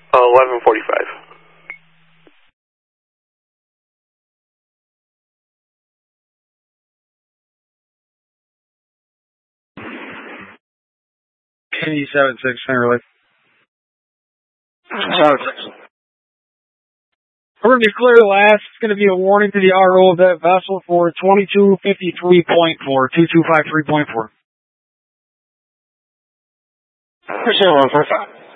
11:45. Kennedy 76, Fingerly. 76. We're going to be clear last. It's going to be a warning to the RO of that vessel for 2253.4, 2253.4. Appreciate 145.